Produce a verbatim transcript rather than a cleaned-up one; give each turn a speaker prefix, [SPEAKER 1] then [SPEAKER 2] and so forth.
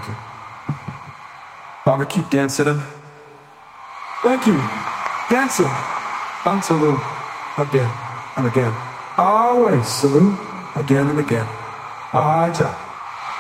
[SPEAKER 1] Thank you. I'ma keep dancing. Thank you. Dancing. On salute. Again and again. Always salute. Again and again. Aja.